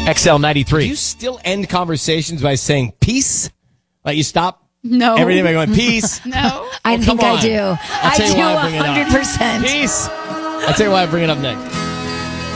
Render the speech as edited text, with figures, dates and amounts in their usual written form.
XL93. Do you still end conversations by saying peace? Like you stop No. everything by going peace? No. I think come I on. do. I'll I tell you do why I bring it up. 100%. Peace. I'll tell you why I bring it up next.